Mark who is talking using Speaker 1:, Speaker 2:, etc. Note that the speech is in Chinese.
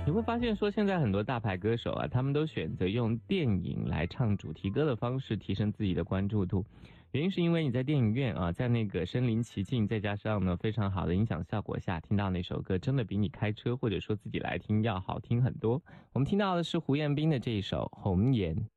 Speaker 1: 你会发现说，现在很多大牌歌手啊，他们都选择用电影来唱主题歌的方式提升自己的关注度。原因是因为你在电影院啊，在那个身临其境，再加上呢非常好的音响效果下，听到那首歌真的比你开车或者说自己来听要好听很多。我们听到的是胡彦斌的这一首《红颜》。